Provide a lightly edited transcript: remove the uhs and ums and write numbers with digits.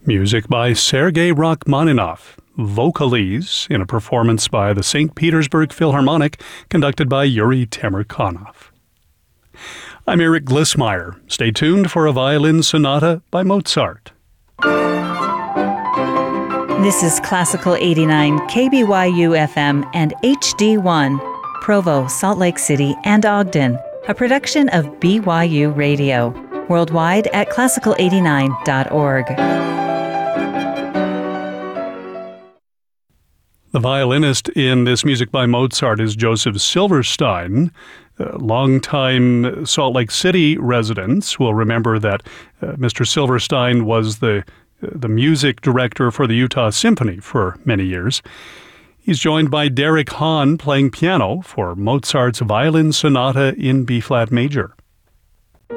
Music by Sergei Rachmaninoff, Vocalese, in a performance by the St. Petersburg Philharmonic, conducted by Yuri Temirkanov. I'm Eric Glissmeyer. Stay tuned for a violin sonata by Mozart. This is Classical 89 KBYU FM and HD1, Provo, Salt Lake City, and Ogden, a production of BYU Radio, worldwide at classical89.org. The violinist in this music by Mozart is Joseph Silverstein. Longtime Salt Lake City residents will remember that Mr. Silverstein was the music director for the Utah Symphony for many years. He's joined by Derek Hahn playing piano for Mozart's Violin Sonata in B-flat major.